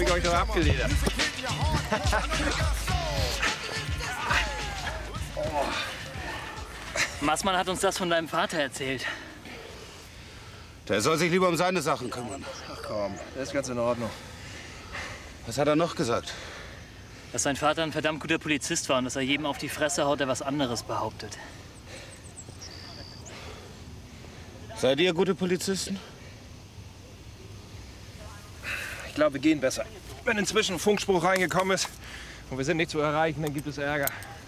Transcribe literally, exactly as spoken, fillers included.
habe ich euch doch abgeledert. Oh. Maßmann hat uns das von deinem Vater erzählt. Der soll sich lieber um seine Sachen kümmern. Ach komm, der ist ganz in Ordnung. Was hat er noch gesagt? Dass sein Vater ein verdammt guter Polizist war und dass er jedem auf die Fresse haut, der was anderes behauptet. Seid ihr gute Polizisten? Ich glaube, wir gehen besser. Wenn inzwischen ein Funkspruch reingekommen ist und wir sind nicht zu erreichen, dann gibt es Ärger.